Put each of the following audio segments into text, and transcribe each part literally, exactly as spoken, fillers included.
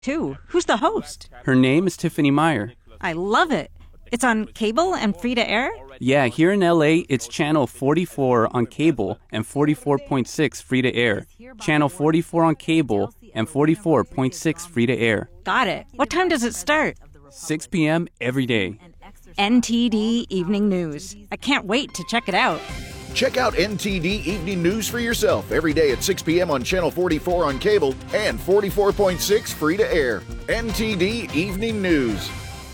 Two. Who's the host? Her name is Tiffany Meyer. I love it. It's on cable and free to air? Yeah, here in L A, it's channel forty-four on cable and forty-four point six free to air. Channel forty-four on cable and forty-four point six free to air. Got it. What time does it start? six p.m. every day. N T D Evening News. I can't wait to check it out. Check out N T D Evening News for yourself every day at six p.m. on Channel forty-four on cable and forty-four point six free to air. N T D Evening News.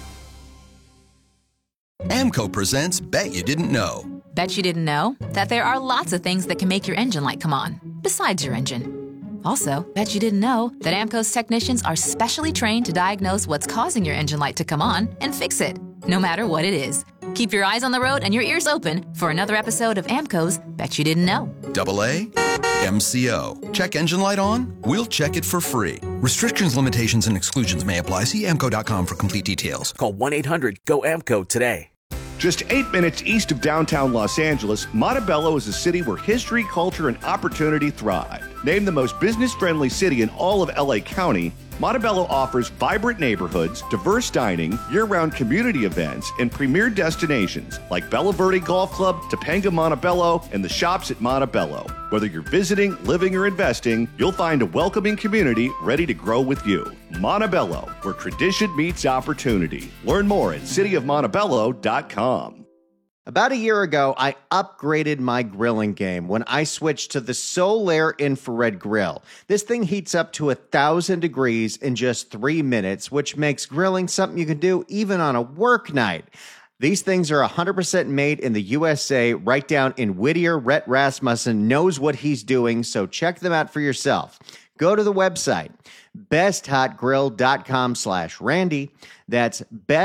AMCO presents Bet You Didn't Know. Bet you didn't know that there are lots of things that can make your engine light come on, besides your engine. Also, bet you didn't know that AMCO's technicians are specially trained to diagnose what's causing your engine light to come on and fix it, no matter what it is. Keep your eyes on the road and your ears open for another episode of AMCO's Bet You Didn't Know. Double A, M C O. Check engine light on? We'll check it for free. Restrictions, limitations, and exclusions may apply. See A M C O dot com for complete details. Call one eight hundred G O A M C O today. Just eight minutes east of downtown Los Angeles, Montebello is a city where history, culture, and opportunity thrive. Named the most business-friendly city in all of L A County, Montebello offers vibrant neighborhoods, diverse dining, year-round community events, and premier destinations like Bella Verde Golf Club, Topanga Montebello, and the shops at Montebello. Whether you're visiting, living, or investing, you'll find a welcoming community ready to grow with you. Montebello, where tradition meets opportunity. Learn more at city of montebello dot com. About a year ago, I upgraded my grilling game when I switched to the Solaire Infrared Grill. This thing heats up to one thousand degrees in just three minutes, which makes grilling something you can do even on a work night. These things are one hundred percent made in the U S A, right down in Whittier. Rhett Rasmussen knows what he's doing, so check them out for yourself. Go to the website, besthotgrill.com slash Randy. That's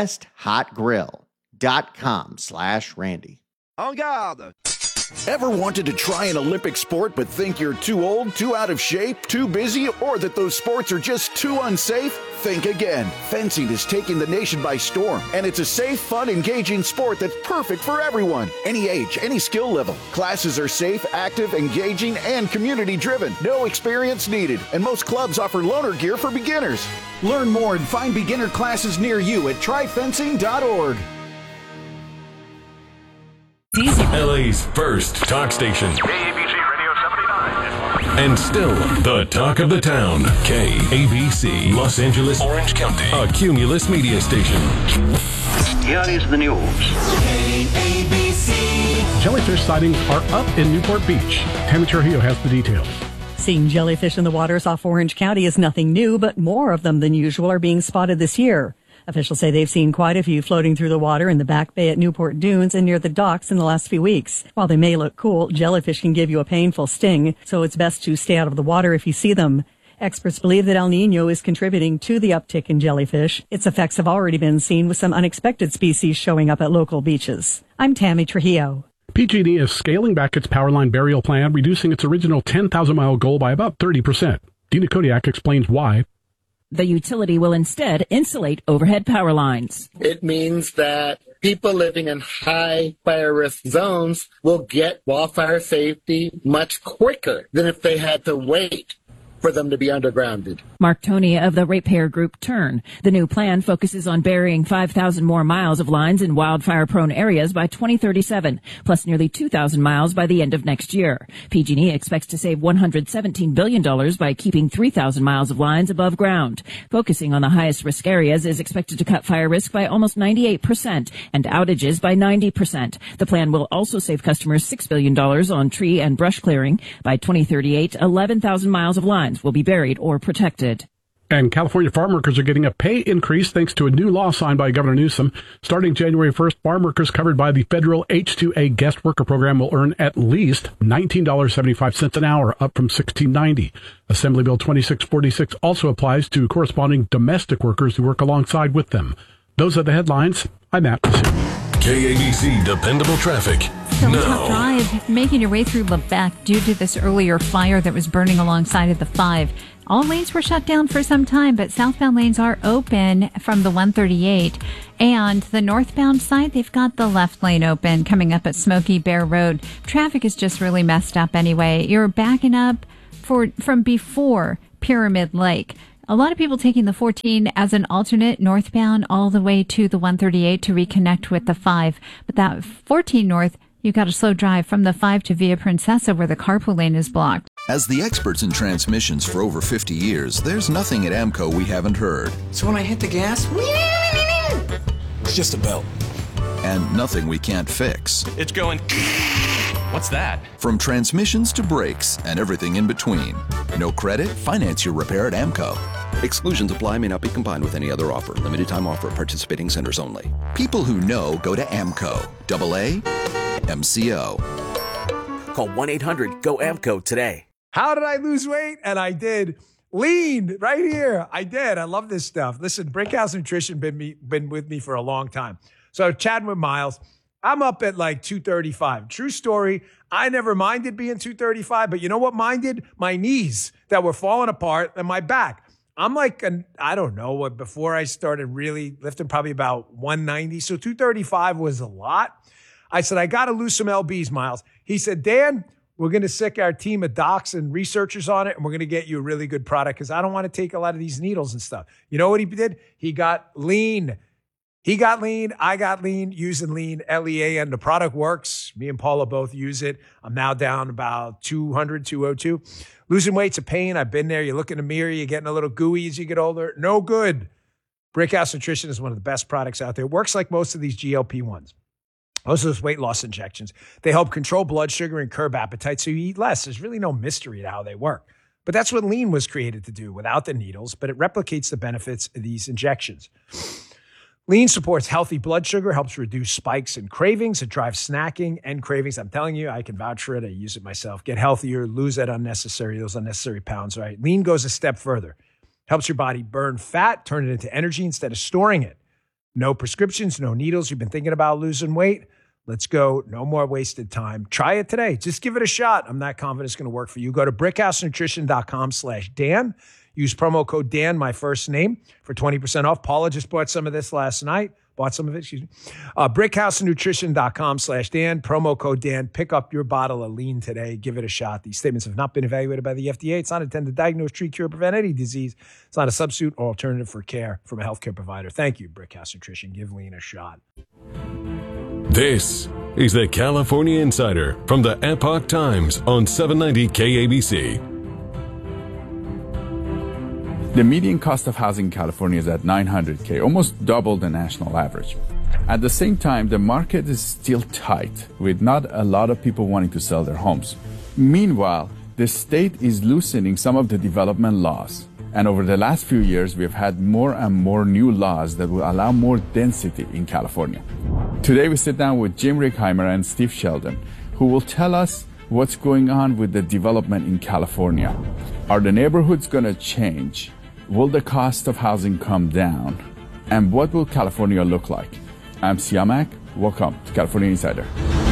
besthotgrill.com slash Randy. En garde! Ever wanted to try an Olympic sport but think you're too old, too out of shape, too busy, or that those sports are just too unsafe? Think again. Fencing is taking the nation by storm, and it's a safe, fun, engaging sport that's perfect for everyone. Any age, any skill level. Classes are safe, active, engaging, and community-driven. No experience needed, and most clubs offer loaner gear for beginners. Learn more and find beginner classes near you at try fencing dot org. L A's first talk station. K A B C Radio seventy-nine. And still the talk of the town. K A B C, Los Angeles, Orange County. A Cumulus media station. Here is the news. K A B C. Jellyfish sightings are up in Newport Beach. Tammy Trujillo has the details. Seeing jellyfish in the waters off Orange County is nothing new, but more of them than usual are being spotted this year. Officials say they've seen quite a few floating through the water in the Back Bay at Newport Dunes and near the docks in the last few weeks. While they may look cool, jellyfish can give you a painful sting, so it's best to stay out of the water if you see them. Experts believe that El Nino is contributing to the uptick in jellyfish. Its effects have already been seen with some unexpected species showing up at local beaches. I'm Tammy Trujillo. P G and E is scaling back its Powerline burial plan, reducing its original ten thousand mile goal by about thirty percent. Dina Kodiak explains why. The utility will instead insulate overhead power lines. It means that people living in high fire risk zones will get wildfire safety much quicker than if they had to wait for them to be undergrounded. Mark Toney of the ratepayer group Turn. The new plan focuses on burying five thousand more miles of lines in wildfire-prone areas by twenty thirty-seven, plus nearly two thousand miles by the end of next year. P G and E expects to save one hundred seventeen billion dollars by keeping three thousand miles of lines above ground. Focusing on the highest risk areas is expected to cut fire risk by almost ninety-eight percent and outages by ninety percent. The plan will also save customers six billion dollars on tree and brush clearing. By twenty thirty-eight, eleven thousand miles of lines will be buried or protected. And California farm workers are getting a pay increase thanks to a new law signed by Governor Newsom. Starting January first, farm workers covered by the federal H two A guest worker program will earn at least nineteen dollars and seventy-five cents an hour, up from sixteen ninety. Assembly Bill twenty-six forty-six also applies to corresponding domestic workers who work alongside with them. Those are the headlines. I'm Matt Pursuit. K A B C Dependable Traffic. Still no. a tough drive making your way through Lebec due to this earlier fire that was burning alongside of the five. All lanes were shut down for some time, but southbound lanes are open from the one thirty-eight. And the northbound side, they've got the left lane open coming up at Smoky Bear Road. Traffic is just really messed up anyway. You're backing up for from before Pyramid Lake. A lot of people taking the fourteen as an alternate northbound all the way to the one thirty-eight to reconnect with the five. But that fourteen north, you got a slow drive from the five to Via Princesa where the carpool lane is blocked. As the experts in transmissions for over fifty years, there's nothing at AMCO we haven't heard. So when I hit the gas, It's just a belt. And nothing we can't fix. It's going... What's that? From transmissions to brakes and everything in between. No credit? Finance your repair at AMCO. Exclusions apply, may not be combined with any other offer. Limited time offer at participating centers only. People who know go to AMCO. Double A M C O. Call one eight hundred G O A M C O today. How did I lose weight? And I did. Lean right here. I did. I love this stuff. Listen, Brickhouse Nutrition been me been with me for a long time. So chatting with Miles, I'm up at like two thirty-five. True story. I never minded being two thirty-five, but you know what minded? My knees that were falling apart and my back. I'm like, an, I don't know what, before I started really lifting, probably about one ninety. So two thirty-five was a lot. I said, I got to lose some L Bs, Miles. He said, Dan, we're going to sick our team of docs and researchers on it, and we're going to get you a really good product because I don't want to take a lot of these needles and stuff. You know what he did? He got lean. He got lean. I got lean using lean, L E A N. The product works. Me and Paula both use it. I'm now down about two hundred, two oh two. Losing weight's a pain. I've been there. You look in the mirror, you're getting a little gooey as you get older. No good. Brickhouse Nutrition is one of the best products out there. It works like most of these G L P ones. Most of those weight loss injections. They help control blood sugar and curb appetite so you eat less. There's really no mystery to how they work. But that's what lean was created to do without the needles, but it replicates the benefits of these injections. Lean supports healthy blood sugar, helps reduce spikes and cravings. It drives snacking and cravings. I'm telling you, I can vouch for it. I use it myself. Get healthier, lose that unnecessary, those unnecessary pounds, right? Lean goes a step further. Helps your body burn fat, turn it into energy instead of storing it. No prescriptions, no needles. You've been thinking about losing weight? Let's go. No more wasted time. Try it today. Just give it a shot. I'm not confident it's going to work for you. Go to brickhousenutrition.com slash Dan. Use promo code Dan, my first name, for twenty percent off. Paula just bought some of this last night. Bought some of it, excuse me. Uh, brickhousenutrition.com slash Dan. Promo code Dan. Pick up your bottle of lean today. Give it a shot. These statements have not been evaluated by the F D A. It's not intended to diagnose, treat, cure, prevent any disease. It's not a substitute or alternative for care from a healthcare provider. Thank you, Brickhouse Nutrition. Give lean a shot. This is the California Insider from the Epoch Times on seven ninety K A B C. The median cost of housing in California is at nine hundred K, almost double the national average. At the same time, the market is still tight, with not a lot of people wanting to sell their homes. Meanwhile, the state is loosening some of the development laws. And over the last few years, we've had more and more new laws that will allow more density in California. Today, we sit down with Jim Rickheimer and Steve Sheldon, who will tell us what's going on with the development in California. Are the neighborhoods going to change? Will the cost of housing come down? And what will California look like? I'm Siamak. Welcome to California Insider.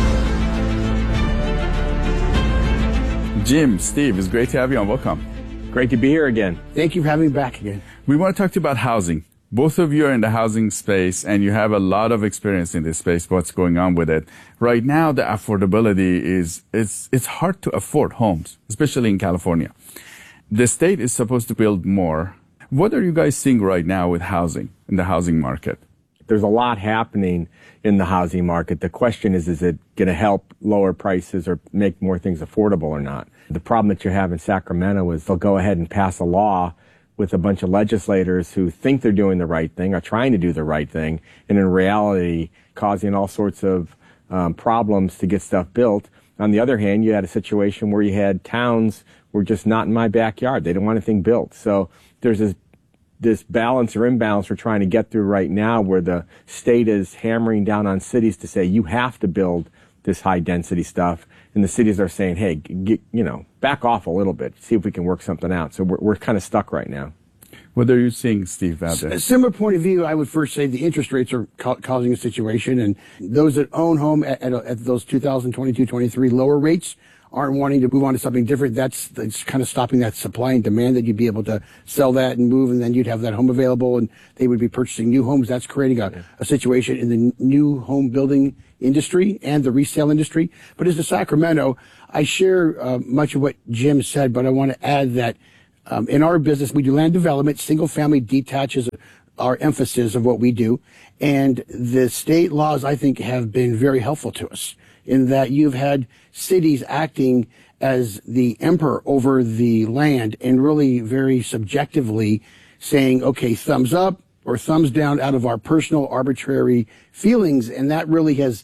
Jim, Steve, it's great to have you on. Welcome. Great to be here again. Thank you for having me back again. We want to talk to you about housing. Both of you are in the housing space, and you have a lot of experience in this space, what's going on with it. Right now, the affordability is, it's, it's hard to afford homes, especially in California. The state is supposed to build more. What are you guys seeing right now with housing, in the housing market? There's a lot happening in the housing market. The question is, is it going to help lower prices or make more things affordable or not? The problem that you have in Sacramento is they'll go ahead and pass a law with a bunch of legislators who think they're doing the right thing, are trying to do the right thing, and in reality causing all sorts of um, problems to get stuff built. On the other hand, you had a situation where you had towns were just not in my backyard. They didn't want anything built. So there's this this balance or imbalance we're trying to get through right now where the state is hammering down on cities to say you have to build this high density stuff. And the cities are saying, hey, get, you know, back off a little bit, see if we can work something out. So we're, we're kind of stuck right now. What are you seeing, Steve, out there? A similar point of view, I would first say the interest rates are ca- causing a situation, and those that own home at, at, at those two thousand twenty-two twenty-three lower rates aren't wanting to move on to something different. That's, that's kind of stopping that supply and demand that you'd be able to sell that and move, and then you'd have that home available, and they would be purchasing new homes. That's creating a, a situation in the new home building industry and the resale industry. But as to Sacramento, I share uh, much of what Jim said, but I want to add that Um, in our business, we do land development. Single family detaches our emphasis of what we do. And the state laws, I think, have been very helpful to us in that you've had cities acting as the emperor over the land and really very subjectively saying, okay, thumbs up or thumbs down out of our personal arbitrary feelings. And that really has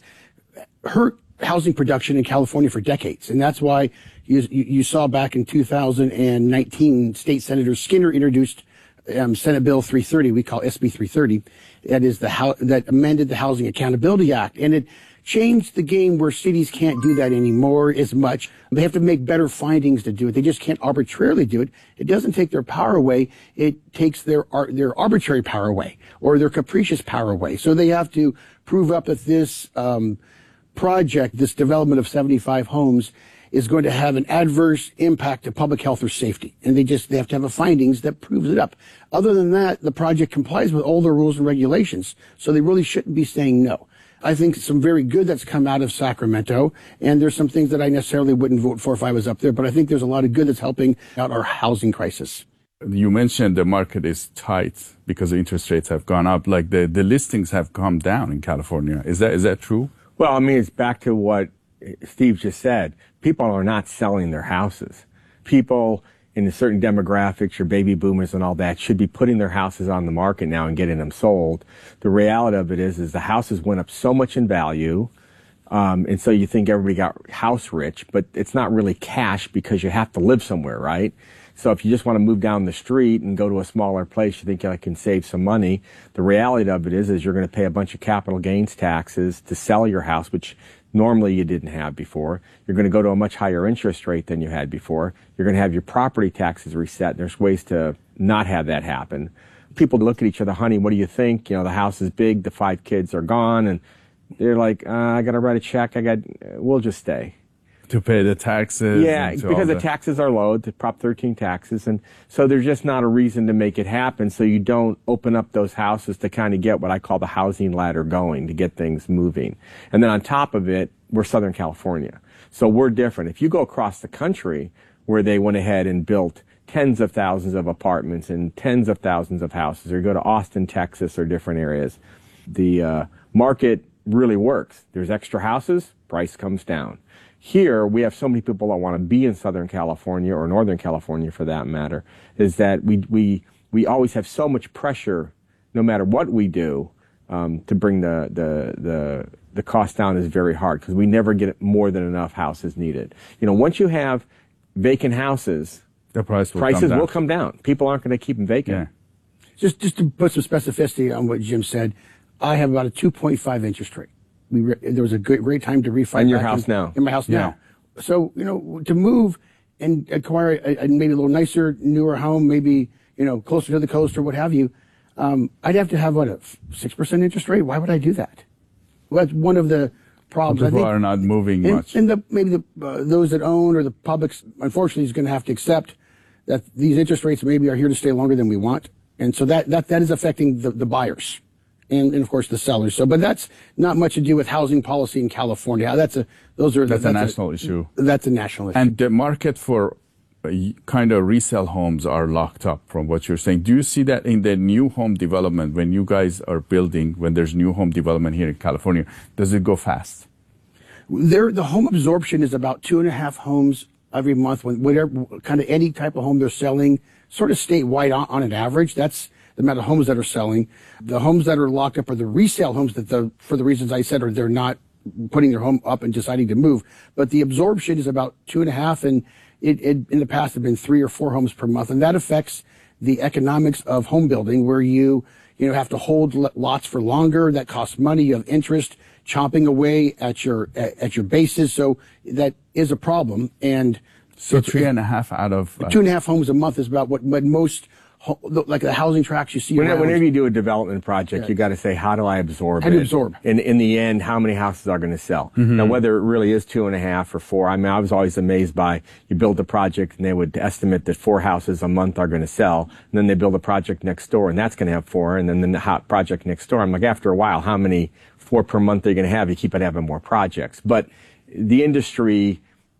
hurt housing production in California for decades. And that's why you, you saw back in two thousand nineteen, State Senator Skinner introduced um, Senate Bill three thirty, we call S B three thirty. That is the ho- that amended the Housing Accountability Act. And it changed the game where cities can't do that anymore as much. They have to make better findings to do it. They just can't arbitrarily do it. It doesn't take their power away. It takes their their arbitrary power away or their capricious power away. So they have to prove up that this um, project, this development of seventy-five homes, is going to have an adverse impact to public health or safety. And they just they have to have a findings that proves it up. Other than that, the project complies with all the rules and regulations. So they really shouldn't be saying no. I think some very good that's come out of Sacramento, and there's some things that I necessarily wouldn't vote for if I was up there, but I think there's a lot of good that's helping out our housing crisis. You mentioned the market is tight because the interest rates have gone up. Like the, the listings have come down in California. Is that is that true? Well, I mean, it's back to what Steve just said. People are not selling their houses. People in a certain demographics, your baby boomers and all that, should be putting their houses on the market now and getting them sold. The reality of it is, is the houses went up so much in value, um, and so you think everybody got house rich, but it's not really cash because you have to live somewhere, right? So if you just want to move down the street and go to a smaller place, you think I can save some money. The reality of it is, is you're going to pay a bunch of capital gains taxes to sell your house, which normally you didn't have before. You're going to go to a much higher interest rate than you had before. You're going to have your property taxes reset. There's ways to not have that happen. People look at each other, honey, what do you think? You know, the house is big, the five kids are gone, and they're like, uh, I got to write a check. I got, we'll just stay. To pay the taxes. Yeah, because the, the taxes are low, the Prop thirteen taxes, and so there's just not a reason to make it happen, so you don't open up those houses to kind of get what I call the housing ladder going, to get things moving. And then on top of it, we're Southern California. So we're different. If you go across the country where they went ahead and built tens of thousands of apartments and tens of thousands of houses, or you go to Austin, Texas, or different areas, the uh, market really works. There's extra houses, price comes down. Here, we have so many people that want to be in Southern California, or Northern California for that matter, is that we we we always have so much pressure, no matter what we do, um, to bring the, the, the, the cost down is very hard, because we never get more than enough houses needed. You know, once you have vacant houses, the price will prices come down. will come down. People aren't going to keep them vacant. Yeah. Just, just to put some specificity on what Jim said, I have about a two point five interest rate. We re- there was a great, great time to refi. In your house in, now. In my house Yeah. now. So, you know, to move and acquire a, a maybe a little nicer, newer home, maybe, you know, closer to the coast or what have you, um, I'd have to have, what, a six percent interest rate? Why would I do that? Well, that's one of the problems. People I think, are not moving and, much. And the, maybe the, uh, those that own or the public, unfortunately, is going to have to accept that these interest rates maybe are here to stay longer than we want. And so that, that, that is affecting the, the buyers. And, and of course the sellers. So, but that's not much to do with housing policy in California. That's a those are that's, that's a national a, issue. That's a national issue. And the market for uh, kind of resale homes are locked up, from what you're saying. Do you see that in the new home development when you guys are building? When there's new home development here in California, does it go fast? There, the home absorption is about two and a half homes every month. When whatever kind of any type of home they're selling, sort of statewide on, on an average. That's the amount of homes that are selling. The homes that are locked up are the resale homes that, the, for the reasons I said, are they're not putting their home up and deciding to move. But the absorption is about two and a half, and it, it in the past have been three or four homes per month, and that affects the economics of home building, where you you know have to hold lots for longer. That costs money. You have interest chomping away at your at, at your bases, so that is a problem. And so three and a half out of uh, two and a half homes a month is about what, what most. Like the housing tracks you see. Whenever, whenever you do a development project, yeah. you got to say, how do I absorb how it? do you absorb? And in the end, how many houses are going to sell? Mm-hmm. Now, whether it really is two and a half or four, I mean, I was always amazed by, you build a project and they would estimate that four houses a month are going to sell. And then they build a project next door and that's going to have four. And then the hot project next door, I'm like, after a while, how many four per month are you going to have? You keep on having more projects. But the industry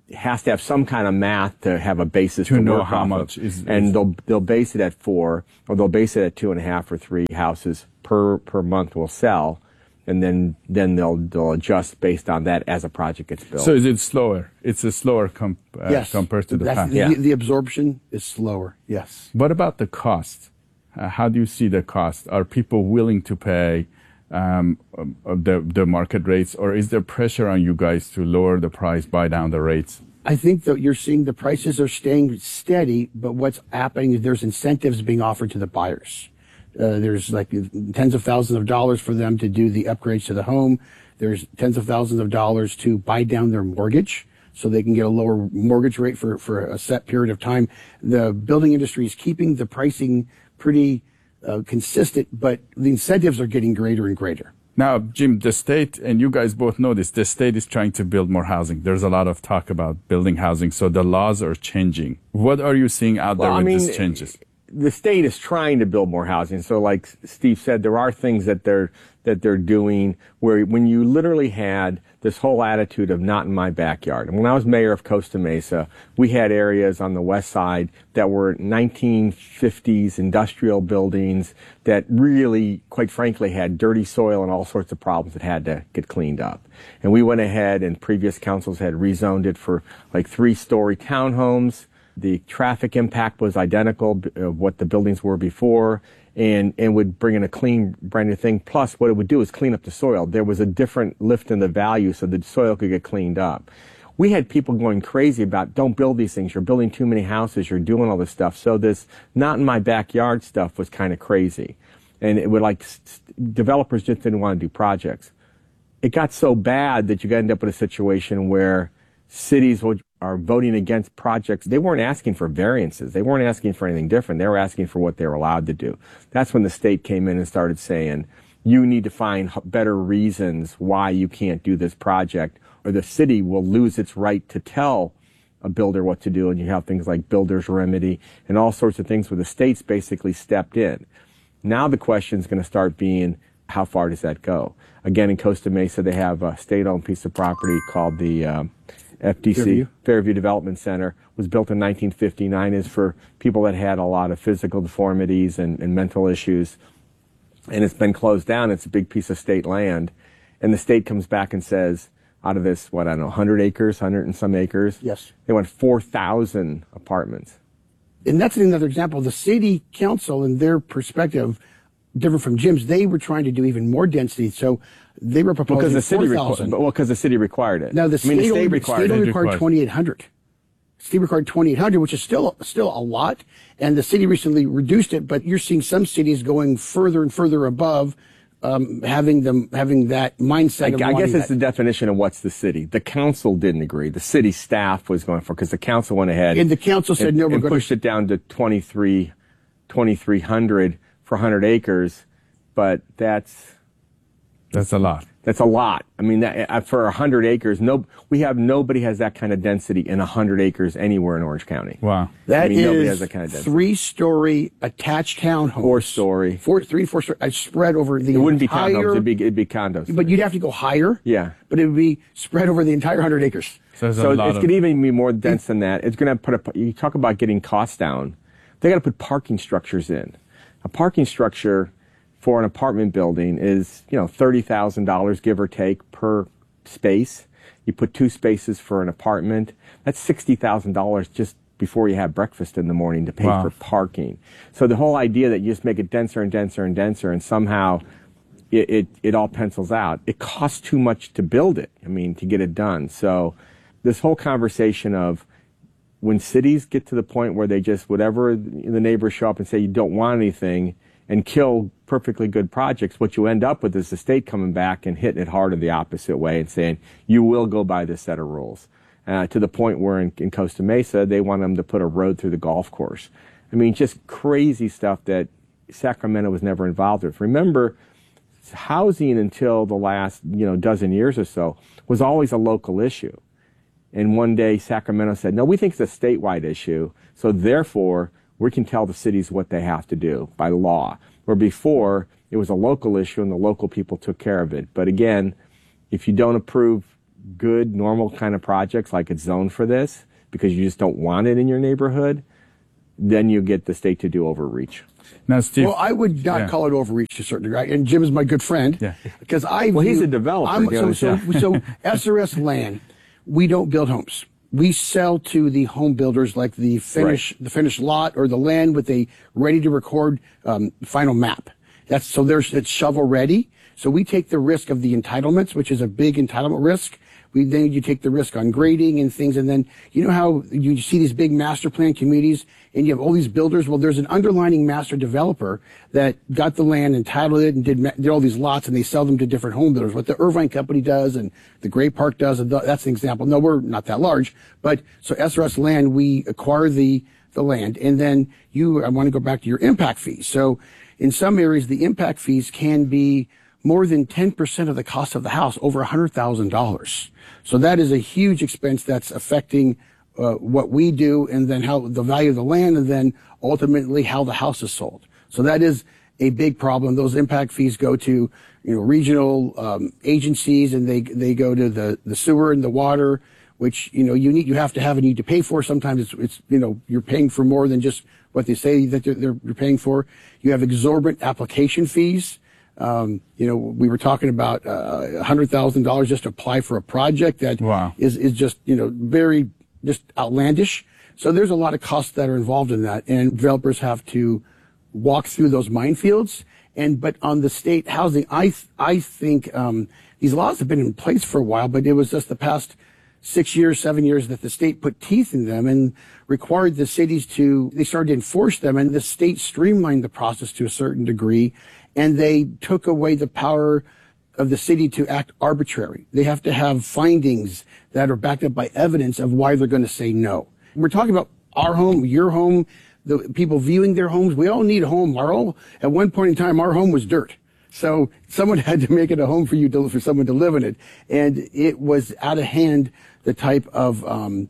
has to have some kind of math to have a basis to, to know work how off much of. is, and is they'll they'll base it at four, or they'll base it at two and a half or three houses per per month will sell, and then then they'll they'll adjust based on that as a project gets built. So is it slower? It's a slower comp, uh, yes. compared to the That's, past. the, Yeah. the absorption is slower. Yes. What about the cost? Uh, how do you see the cost? Are people willing to pay um, the the market rates, or is there pressure on you guys to lower the price, buy down the rates? I think that you're seeing the prices are staying steady, but what's happening is there's incentives being offered to the buyers. Uh, there's like tens of thousands of dollars for them to do the upgrades to the home. There's tens of thousands of dollars to buy down their mortgage so they can get a lower mortgage rate for, for a set period of time. The building industry is keeping the pricing pretty uh, consistent, but the incentives are getting greater and greater. Now, Jim, the state, and you guys both know this, the state is trying to build more housing. There's a lot of talk about building housing, so the laws are changing. What are you seeing out Well, there I with mean, these changes? The state is trying to build more housing. So like Steve said, there are things that they're, that they're doing where when you literally had this whole attitude of not in my backyard. And when I was mayor of Costa Mesa, we had areas on the west side that were nineteen fifties industrial buildings that really, quite frankly, had dirty soil and all sorts of problems that had to get cleaned up. And we went ahead, and previous councils had rezoned it for like three-story townhomes. The traffic impact was identical of what the buildings were before, and, and would bring in a clean, brand new thing. Plus, what it would do is clean up the soil. There was a different lift in the value so the soil could get cleaned up. We had people going crazy about, don't build these things. You're building too many houses. You're doing all this stuff. So this not in my backyard stuff was kind of crazy. And it would like, developers just didn't want to do projects. It got so bad that you end up with a situation where cities would, are voting against projects. They weren't asking for variances. They weren't asking for anything different. They were asking for what they were allowed to do. That's when the state came in and started saying, you need to find better reasons why you can't do this project, or the city will lose its right to tell a builder what to do. And you have things like builder's remedy and all sorts of things where the state's basically stepped in. Now the question is going to start being, how far does that go? Again, in Costa Mesa, they have a state-owned piece of property called the um, F D C, Fairview. Fairview Development Center. Was built in nineteen fifty-nine, is for people that had a lot of physical deformities and, and mental issues. And it's been closed down. It's a big piece of state land. And the state comes back and says, out of this, what, I don't know, one hundred acres, one hundred and some acres? Yes. They want four thousand apartments. And that's another example. The city council, in their perspective, different from Jim's, they were trying to do even more density. So they were proposing because the city four thousand. Requ- well, because the city required it. Now, the state, I mean, the state only, required, state only it. required twenty-eight hundred. State required twenty-eight hundred, which is still still a lot. And the city recently reduced it, but you're seeing some cities going further and further above, um, having them having that mindset. Of I, I guess it's that. the definition of what's the city. The council didn't agree. The city staff was going for, because the council went ahead and the council said and, no, we're and going pushed to it down to twenty-three hundred for one hundred acres. But that's that's a lot. That's a lot. I mean, that, for one hundred acres, no, we have nobody has that kind of density in one hundred acres anywhere in Orange County. Wow. That I mean, nobody is has that kind of density. three-story attached townhomes. Four-story. Four, three, four story. I spread over the It wouldn't entire, be townhomes. It'd be, it'd be condos. But you'd have to go higher. Yeah. But it would be spread over the entire one hundred acres. So, so it's going to even be more dense than that. It's going to put a, you talk about getting costs down. They got to put parking structures in. A parking structure for an apartment building is, you know, thirty thousand dollars, give or take, per space. You put two spaces for an apartment. That's sixty thousand dollars just before you have breakfast in the morning to pay Wow. for parking. So the whole idea that you just make it denser and denser and denser and somehow it, it, it all pencils out. It costs too much to build it, I mean, to get it done. So this whole conversation of when cities get to the point where they just, whatever the neighbors show up and say you don't want anything and kill perfectly good projects, what you end up with is the state coming back and hitting it harder the opposite way and saying, you will go by this set of rules. Uh, to the point where in, in Costa Mesa, they want them to put a road through the golf course. I mean, just crazy stuff that Sacramento was never involved with. Remember, housing until the last, you know, dozen years or so was always a local issue. And one day Sacramento said, no, we think it's a statewide issue. So therefore, we can tell the cities what they have to do by law. Where before, it was a local issue and the local people took care of it. But again, if you don't approve good, normal kind of projects, like it's zoned for this, because you just don't want it in your neighborhood, then you get the state to do overreach. Now, Steve. Well, I would not yeah. call it overreach to a certain degree. And Jim is my good friend. Yeah. Because I Well, view, he's a developer. I'm, so, so, yeah. so S R S land, we don't build homes. We sell to the home builders like the finish, Right. the finished lot or the land with a ready to record um, final map. That's so there's it's shovel ready. So we take the risk of the entitlements, which is a big entitlement risk. We then you take the risk on grading and things, and then you know how you see these big master plan communities, and you have all these builders. Well, there's an underlining master developer that got the land, entitled it, and did did all these lots, and they sell them to different home builders. What the Irvine Company does, and the Great Park does, and that's an example. No, we're not that large, but so S R S land, we acquire the the land, and then you. I want to go back to your impact fees. So in some areas, the impact fees can be more than ten percent of the cost of the house, over one hundred thousand dollars. So that is a huge expense that's affecting uh, what we do, and then how the value of the land, and then ultimately how the house is sold. So that is a big problem. Those impact fees go to, you know, regional um, agencies, and they they go to the, the sewer and the water, which, you know, you need you have to have and you need to pay for. Sometimes it's, it's you know, you're paying for more than just what they say that they're, they're you're paying for. You have exorbitant application fees. Um, you know, we were talking about uh, one hundred thousand dollars just to apply for a project that wow. is, is just, you know, very just outlandish. So there's a lot of costs that are involved in that, and developers have to walk through those minefields. And but on the state housing, I th- I think um, these laws have been in place for a while, but it was just the past six years, seven years that the state put teeth in them and required the cities to, they started to enforce them, and the state streamlined the process to a certain degree. And they took away the power of the city to act arbitrary. They have to have findings that are backed up by evidence of why they're going to say no. We're talking about our home, your home, the people viewing their homes. We all need a home. Our all, at one point in time, our home was dirt. So someone had to make it a home for you to, for someone to live in it. And it was out of hand, the type of, um,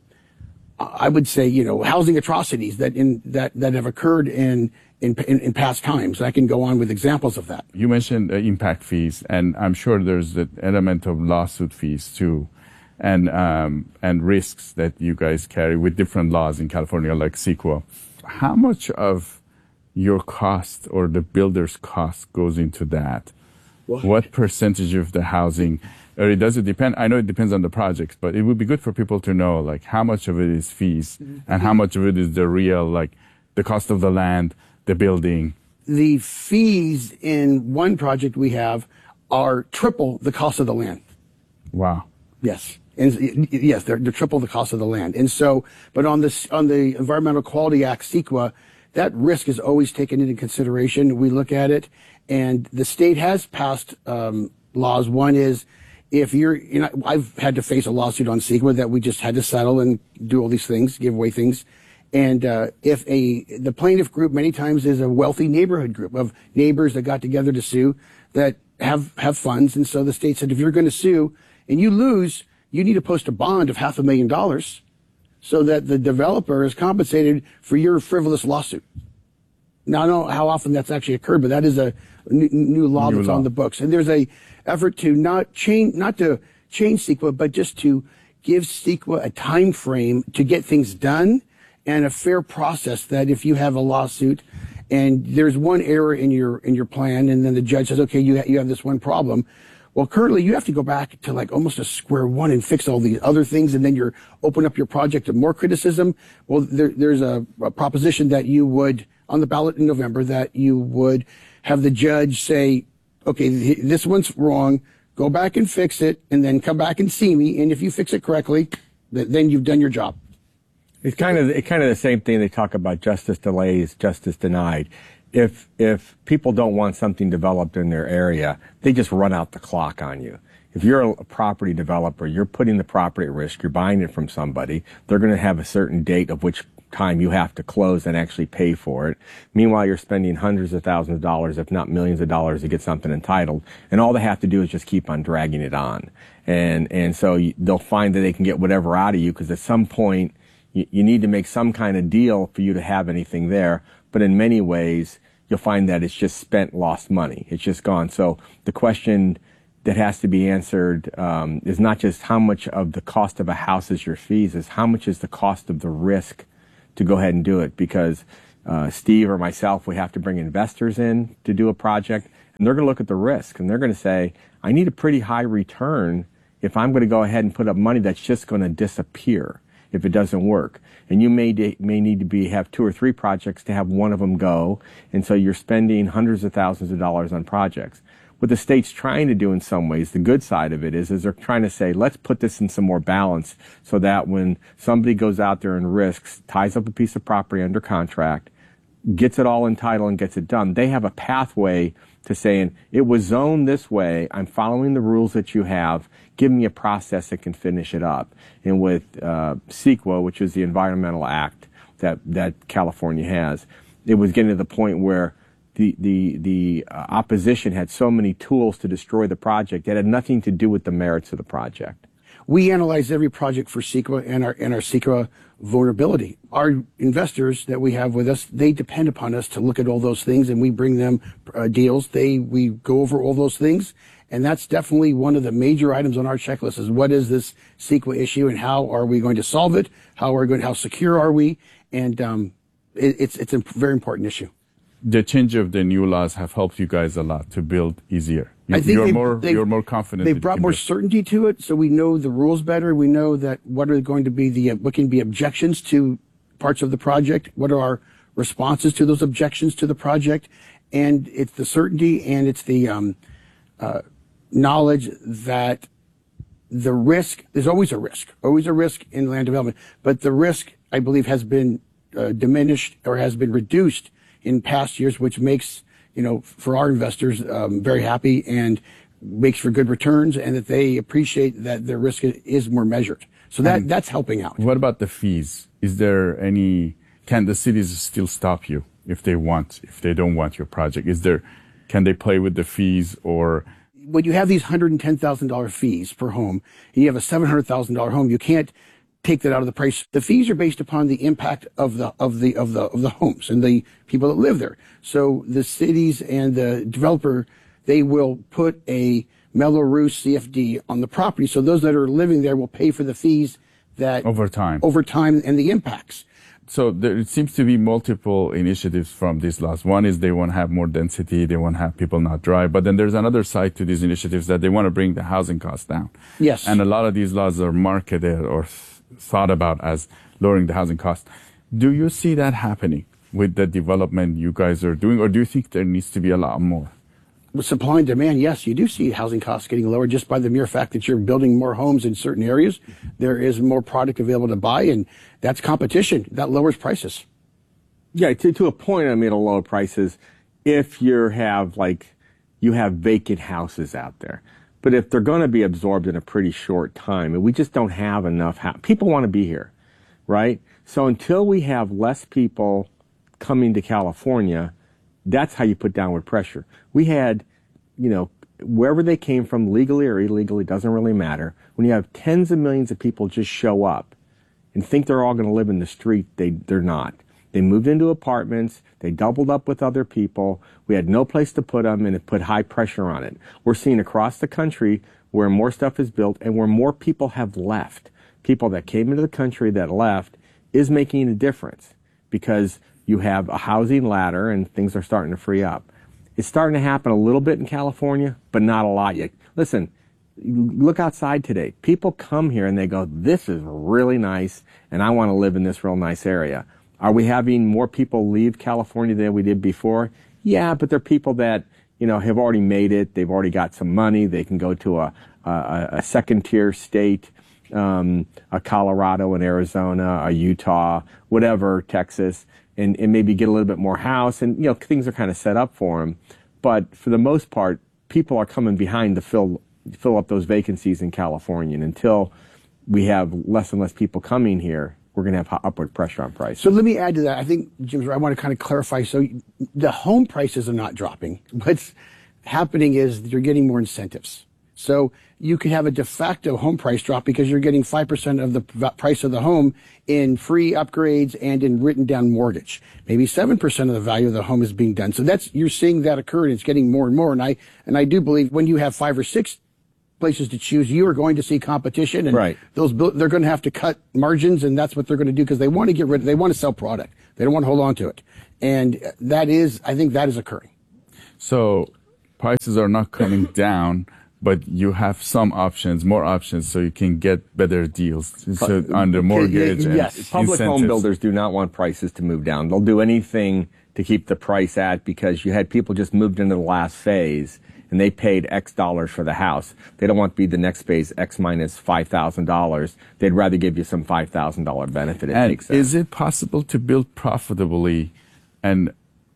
I would say, you know, housing atrocities that in, that, that have occurred in, In, in, in past times. I can go on with examples of that. You mentioned uh, impact fees, and I'm sure there's the element of lawsuit fees too, and um, and risks that you guys carry with different laws in California, like C E Q A. How much of your cost or the builder's cost goes into that? What, what percentage of the housing, or it does it depend? I know it depends on the projects, but it would be good for people to know, like, how much of it is fees mm-hmm. and how much of it is the real, like, the cost of the land, the building. The fees in one project we have are triple the cost of the land. Wow. Yes. And yes, they're, they're triple the cost of the land. And so, but on this, on the Environmental Quality Act, C E Q A, that risk is always taken into consideration. We look at it, and the state has passed um, laws. One is, if you're, you know, I've had to face a lawsuit on C E Q A that we just had to settle and do all these things, give away things. And uh, if a the plaintiff group many times is a wealthy neighborhood group of neighbors that got together to sue that have have funds, and so the state said, if you're going to sue and you lose, you need to post a bond of half a million dollars so that the developer is compensated for your frivolous lawsuit. Now, I don't know how often that's actually occurred, but that is a new, new law new that's law. on the books. And there's a effort to not change, not to change C E Q A, but just to give C E Q A a time frame to get things done, and a fair process that if you have a lawsuit and there's one error in your in your plan, and then the judge says, okay, you ha- you have this one problem. Well, currently you have to go back to like almost a square one and fix all these other things, and then you're open up your project to more criticism. Well, there, there's a, a proposition that you would, on the ballot in November, that you would have the judge say, okay, th- this one's wrong, go back and fix it, and then come back and see me, and if you fix it correctly, th- then you've done your job. It's kind of it's kind of the same thing. They talk about justice delays, justice denied. If if people don't want something developed in their area, they just run out the clock on you. If you're a property developer, you're putting the property at risk. You're buying it from somebody. They're going to have a certain date of which time you have to close and actually pay for it. Meanwhile, you're spending hundreds of thousands of dollars, if not millions of dollars, to get something entitled, and all they have to do is just keep on dragging it on. And and so you, they'll find that they can get whatever out of you, because at some point you need to make some kind of deal for you to have anything there. But in many ways, you'll find that it's just spent, lost money. It's just gone. So the question that has to be answered um, is not just how much of the cost of a house is your fees, is how much is the cost of the risk to go ahead and do it. Because uh, Steve or myself, we have to bring investors in to do a project, and they're going to look at the risk, and they're going to say, I need a pretty high return if I'm going to go ahead and put up money that's just going to disappear if it doesn't work. And you may de- may need to be have two or three projects to have one of them go, and so you're spending hundreds of thousands of dollars on projects. What the state's trying to do in some ways, the good side of it is, is they're trying to say, let's put this in some more balance so that when somebody goes out there and risks, ties up a piece of property under contract, gets it all entitled and gets it done, they have a pathway to saying, it was zoned this way, I'm following the rules that you have, give me a process that can finish it up. And with uh, CEQA, which is the Environmental Act that, that California has, it was getting to the point where the, the, the uh, opposition had so many tools to destroy the project that had nothing to do with the merits of the project. We analyze every project for CEQA and our, and our CEQA vulnerability. Our investors that we have with us, they depend upon us to look at all those things, and we bring them uh, deals. They, we go over all those things, and that's definitely one of the major items on our checklist is what is this CEQA issue and how are we going to solve it? How are we going, how secure are we? And um, it, it's, it's a very important issue. The change of the new laws have helped you guys a lot to build easier. You, I think you're they, more they, you're more confident. They've brought more certainty to it, so we know the rules better. We know that what are going to be the what can be objections to parts of the project. What are our responses to those objections to the project? And it's the certainty and it's the um, uh, knowledge that the risk. There's always a risk, always a risk in land development, but the risk, I believe, has been uh, diminished or has been reduced in past years, which makes, you know, for our investors, um, very happy and makes for good returns, and that they appreciate that their risk is more measured. So that, and that's helping out. What about the fees? Is there any, can the cities still stop you if they want, if they don't want your project? Is there, can they play with the fees or? When you have these one hundred ten thousand dollars fees per home, and you have a seven hundred thousand dollars home, you can't take that out of the price. The fees are based upon the impact of the of the of the of the homes and the people that live there. So the cities and the developer, they will put a Mello-Roos C F D on the property. So those that are living there will pay for the fees that over time over time and the impacts. So there seems to be multiple initiatives from these laws. One is they want to have more density, they want to have people not drive. But then there's another side to these initiatives that they want to bring the housing costs down. Yes. And a lot of these laws are marketed or thought about as lowering the housing cost. Do you see that happening with the development you guys are doing, or do you think there needs to be a lot more? With supply and demand, yes, you do see housing costs getting lower just by the mere fact that you're building more homes in certain areas. There is more product available to buy, and that's competition. That lowers prices. Yeah, to, to a point, I mean, it'll lower prices if you have, like, you have vacant houses out there. But if they're going to be absorbed in a pretty short time, and we just don't have enough, ha- people want to be here, right? So until we have less people coming to California, that's how you put downward pressure. We had, you know, wherever they came from, legally or illegally, doesn't really matter. When you have tens of millions of people just show up and think they're all going to live in the street, they, they're not. They moved into apartments. They doubled up with other people. We had no place to put them, and it put high pressure on it. We're seeing across the country where more stuff is built and where more people have left. People that came into the country that left is making a difference because you have a housing ladder and things are starting to free up. It's starting to happen a little bit in California, but not a lot yet. Listen, look outside today. People come here and they go, this is really nice, and I want to live in this real nice area. Are we having more people leave California than we did before? Yeah, but they're people that, you know, have already made it. They've already got some money. They can go to a, a, a second-tier state, um, a Colorado, an Arizona, a Utah, whatever, Texas, and, and maybe get a little bit more house. And, you know, things are kind of set up for them. But for the most part, people are coming behind to fill fill up those vacancies in California. And until we have less and less people coming here, we're going to have upward pressure on price. So let me add to that. I think, Jim, I want to kind of clarify. So the home prices are not dropping. What's happening is you're getting more incentives. So you could have a de facto home price drop because you're getting five percent of the price of the home in free upgrades and in written down mortgage. Maybe seven percent of the value of the home is being done. So that's, you're seeing that occur, and it's getting more and more. And I, and I do believe when you have five or six places to choose. You are going to see competition, and right. those they're going to have to cut margins, and that's what they're going to do because they want to get rid of, they want to sell product. They don't want to hold on to it. And that is, I think that is occurring. So prices are not coming down, but you have some options, more options, so you can get better deals so under mortgage. Uh, yes, and public incentives. home builders do not want prices to move down. They'll do anything to keep the price at, because you had people just moved into the last phase and they paid X dollars for the house. They don't want to be the next phase X minus five thousand dollars. They'd rather give you some five thousand dollars benefit. It and takes that. Is it possible to build profitably, and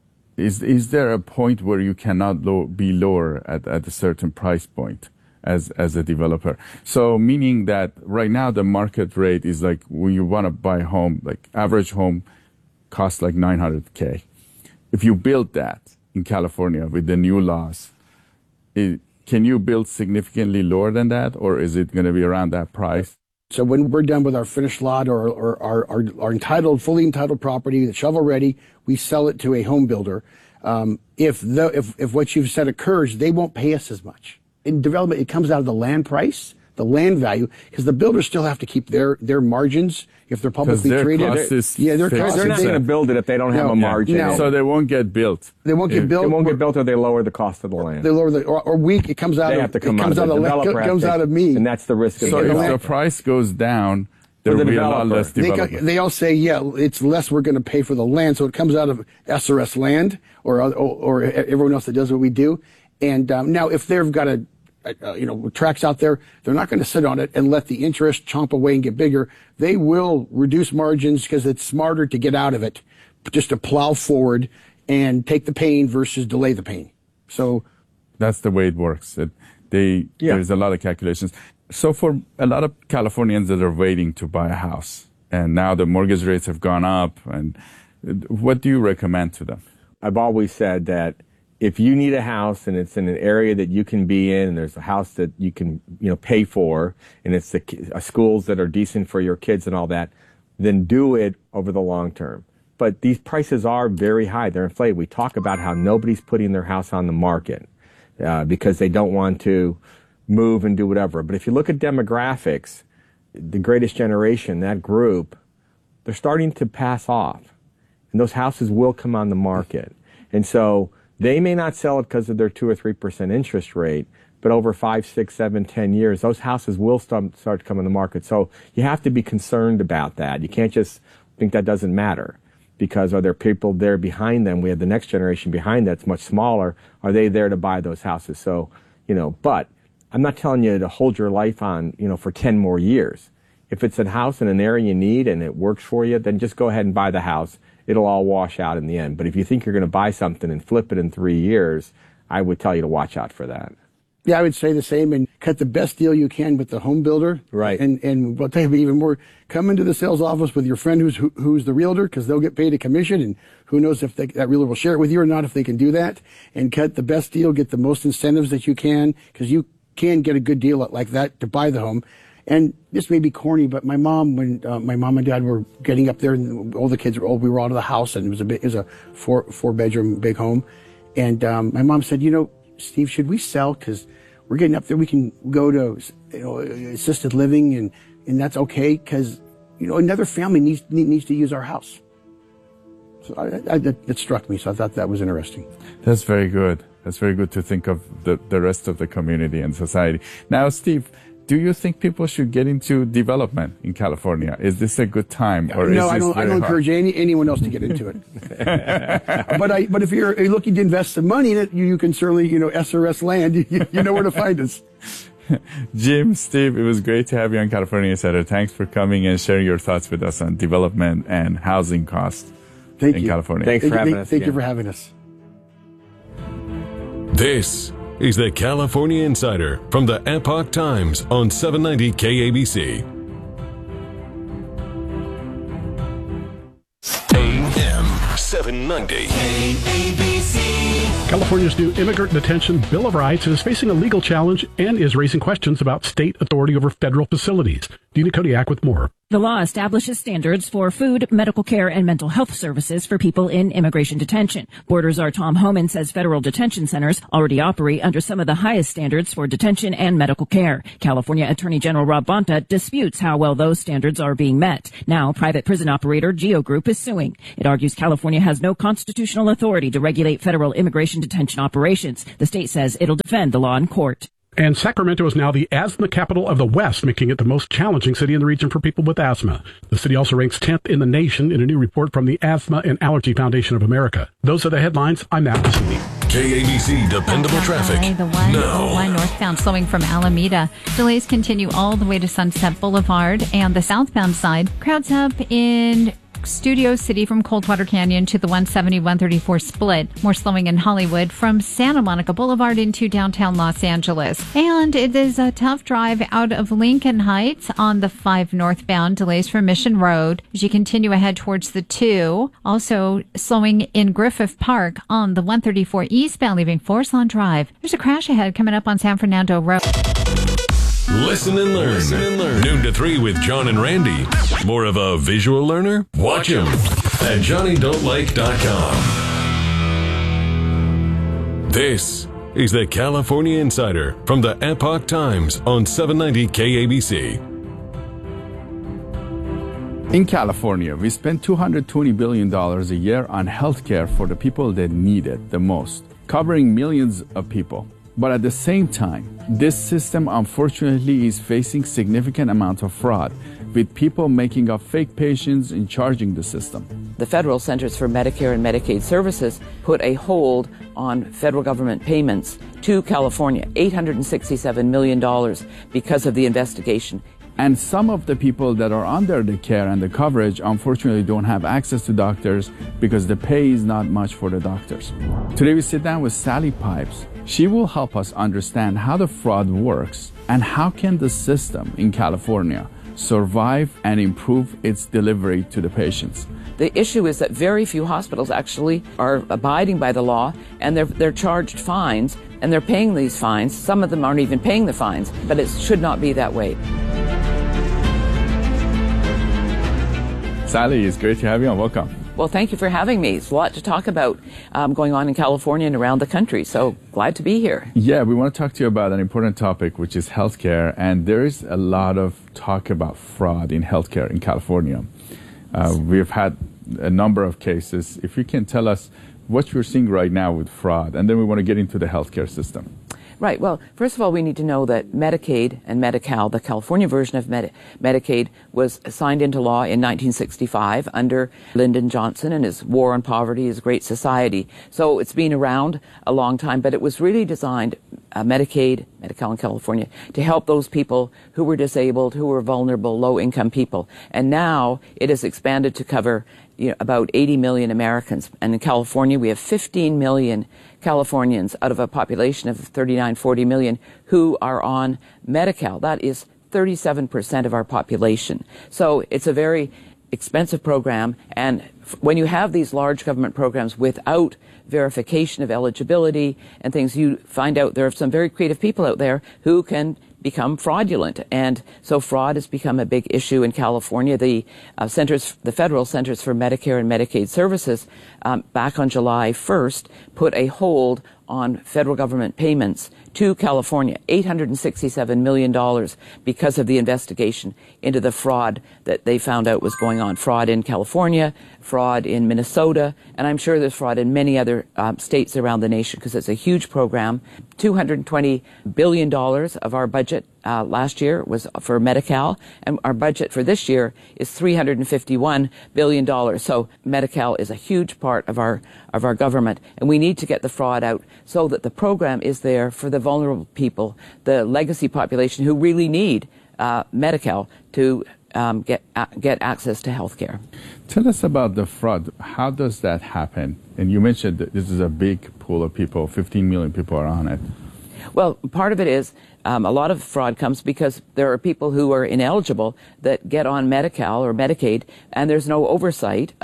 is is there a point where you cannot low, be lower at, at a certain price point as as a developer? So meaning that right now the market rate is like, when you want to buy a home, like average home costs like nine hundred K. If you build that in California with the new laws, it, can you build significantly lower than that, or is it going to be around that price? So when we're done with our finished lot or, or our, our, our entitled, fully entitled property that's shovel ready, we sell it to a home builder. Um, if the if if what you've said occurs, they won't pay us as much. In development, it comes out of the land price, the land value, because the builders still have to keep their their margins if they're publicly their traded. Cost is yeah, their fixed. cost They're not is going to build it if they don't have No, a margin. no. So they won't get built. They won't get If- built. They won't get built, or they lower the cost of the land. They lower the or, or we. It comes out They of have to come it out comes of out the of, land- developer. comes has out to- of me. and that's the risk. Of So the if land. the price goes down, there For will the be a lot developer. less They, development. go- they all say, yeah, it's less we're going to pay for the land, so it comes out of S R S land or or, or everyone else that does what we do. And um, now, if they've got a, a you know tracks out there, they're not going to sit on it and let the interest chomp away and get bigger. They will reduce margins because it's smarter to get out of it, just to plow forward and take the pain versus delay the pain. So that's the way it works. It, they Yeah. there's a lot of calculations. So for a lot of Californians that are waiting to buy a house, and now the mortgage rates have gone up, and what do you recommend to them? I've always said that if you need a house and it's in an area that you can be in, and there's a house that you can, you know, pay for, and it's the uh, schools that are decent for your kids and all that, then do it over the long term. But these prices are very high. They're inflated. We talk about how nobody's putting their house on the market uh, because they don't want to move and do whatever. But if you look at demographics, the greatest generation, that group, they're starting to pass off. And those houses will come on the market. And so they may not sell it because of their two or three percent interest rate, but over five, six, seven, ten years, those houses will start, start to come on the market. So you have to be concerned about that. You can't just think that doesn't matter, because are there people there behind them? We have the next generation behind that's much smaller. Are they there to buy those houses? So, you know, but I'm not telling you to hold your life on, you know, for ten more years. If it's a house in an area you need and it works for you, then just go ahead and buy the house. It'll all wash out in the end. But if you think you're going to buy something and flip it in three years, I would tell you to watch out for that. yeah, I would say the same, and cut the best deal you can with the home builder. Right. And and I'll tell you even more. Come into the sales office with your friend who's who, who's the realtor, because they'll get paid a commission, and who knows if they, that realtor will share it with you or not, if they can do that. And cut the best deal, get the most incentives that you can, because you can get a good deal like that to buy the home. And this may be corny, but my mom, when uh, my mom and dad were getting up there, and all the kids were old, we were out of the house, and it was a bit, it was a four four bedroom big home. And um, my mom said, you know, Steve, should we sell? Because we're getting up there. We can go to, you know, assisted living, and, and that's okay, because, you know, another family needs needs to use our house. So I, I, that, that struck me. So I thought that was interesting. That's very good. That's very good to think of the, the rest of the community and society. Now, Steve, do you think people should get into development in California? Is this a good time, or no, is this I don't. I don't hard? encourage any, anyone else to get into it. but I. But if you're looking to invest some money in it, you, you can certainly, you know, S R S Land. You, you know where to find us. Jim, Steve, it was great to have you on California Insider. Thanks for coming and sharing your thoughts with us on development and housing costs Thank in you. California. Thanks Thank for you, having thank, us. Thank you again. for having us. This is the California Insider from the Epoch Times on seven ninety K A B C. A M seven ninety. K A B C. California's new Immigrant Detention Bill of Rights is facing a legal challenge and is raising questions about state authority over federal facilities. Dina Kodiak with more. The law establishes standards for food, medical care, and mental health services for people in immigration detention. Borders' our Tom Homan says federal detention centers already operate under some of the highest standards for detention and medical care. California Attorney General Rob Bonta disputes how well those standards are being met. Now, private prison operator Geo Group is suing. It argues California has no constitutional authority to regulate federal immigration detention operations. The state says it'll defend the law in court. And Sacramento is now the asthma capital of the West, making it the most challenging city in the region for people with asthma. The city also ranks tenth in the nation in a new report from the Asthma and Allergy Foundation of America. Those are the headlines. I'm Matt Cassini. K A B C Dependable Traffic. The one now. one northbound slowing from Alameda. Delays continue all the way to Sunset Boulevard, and the southbound side crowds up in Studio City from Coldwater Canyon to the one seventy one thirty-four split. More slowing in Hollywood from Santa Monica Boulevard into downtown Los Angeles. And it is a tough drive out of Lincoln Heights on the five northbound. Delays from Mission Road as you continue ahead towards the two. Also slowing in Griffith Park on the one thirty-four eastbound leaving Forest Lawn Drive. There's a crash ahead coming up on San Fernando Road. Listen and learn. Listen and learn. Noon to three with John and Randy. More of a visual learner? Watch him at johnny don't like dot com. This is the California Insider from the Epoch Times on seven ninety K A B C. In California, we spend two hundred twenty billion dollars a year on healthcare for the people that need it the most, covering millions of people. But at the same time, this system unfortunately is facing significant amounts of fraud, with people making up fake patients and charging the system. The Federal Centers for Medicare and Medicaid Services put a hold on federal government payments to California, eight hundred sixty-seven million dollars, because of the investigation. And some of the people that are under the care and the coverage unfortunately don't have access to doctors because the pay is not much for the doctors. Today we sit down with Sally Pipes. She will help us understand how the fraud works and how can the system in California survive and improve its delivery to the patients. The issue is that very few hospitals actually are abiding by the law, and they're, they're charged fines, and they're paying these fines. Some of them aren't even paying the fines, but it should not be that way. Sally, it's great to have you on. Welcome. Well, thank you for having me. It's a lot to talk about um, going on in California and around the country, so glad to be here. Yeah, we want to talk to you about an important topic, which is healthcare, and there is a lot of talk about fraud in healthcare in California. Uh, we've had a number of cases. If you can tell us what you're seeing right now with fraud, and then we want to get into the healthcare system. Right. Well, first of all, we need to know that Medicaid and Medi-Cal, the California version of Medi- Medicaid, was signed into law in nineteen sixty-five under Lyndon Johnson and his War on Poverty, his Great Society. So it's been around a long time, but it was really designed, uh, Medicaid, Medi-Cal in California, to help those people who were disabled, who were vulnerable, low-income people. And now it has expanded to cover you know, about eighty million Americans. And in California, we have fifteen million Californians out of a population of thirty-nine, forty million who are on Medi-Cal. That is thirty-seven percent of our population. So it's a very expensive program. And f- when you have these large government programs without verification of eligibility and things, you find out there are some very creative people out there who can become fraudulent. And so fraud has become a big issue in California. The uh, centers, the Federal Centers for Medicare and Medicaid Services, um, back on July first, put a hold on federal government payments to California, eight hundred sixty-seven million dollars, because of the investigation into the fraud that they found out was going on. Fraud in California, fraud in Minnesota, and I'm sure there's fraud in many other um, states around the nation, because it's a huge program. two hundred twenty billion dollars of our budget uh, last year was for Medi-Cal, and our budget for this year is three hundred fifty-one billion dollars. So Medi-Cal is a huge part of our of our government, and we need to get the fraud out so that the program is there for the vulnerable people, the legacy population who really need uh, Medi-Cal to um, get uh, get access to health care. Tell us about the fraud. How does that happen? And you mentioned that this is a big pool of people, fifteen million people are on it. Well, part of it is um, a lot of fraud comes because there are people who are ineligible that get on Medi-Cal or Medicaid, and there's no oversight of